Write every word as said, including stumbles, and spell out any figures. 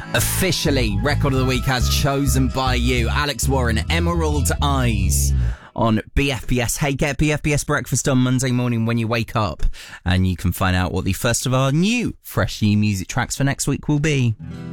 Officially, Record of the Week as chosen by you. Alex Warren, Emerald Eyes on B F B S. Hey, get B F B S breakfast on Monday morning when you wake up, and you can find out what the first of our new, fresh new music tracks for next week will be.